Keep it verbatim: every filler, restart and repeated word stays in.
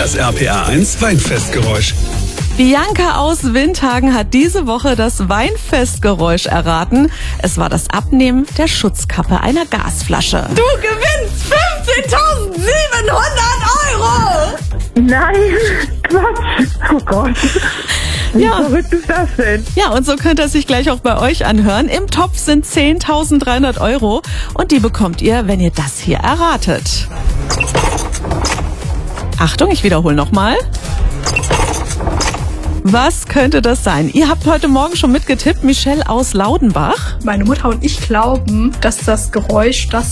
Das R P R eins Weinfestgeräusch. Bianca aus Windhagen hat diese Woche das Weinfestgeräusch erraten. Es war das Abnehmen der Schutzkappe einer Gasflasche. Du gewinnst fünfzehntausendsiebenhundert Euro! Nein, Quatsch. Oh Gott. Wie Ja. verrückt ist das denn? Ja, und so könnt ihr es sich gleich auch bei euch anhören. Im Topf sind zehntausenddreihundert Euro und die bekommt ihr, wenn ihr das hier erratet. Achtung, ich wiederhole nochmal. Was könnte das sein? Ihr habt heute Morgen schon mitgetippt, Michelle aus Laudenbach. Meine Mutter und ich glauben, dass das Geräusch das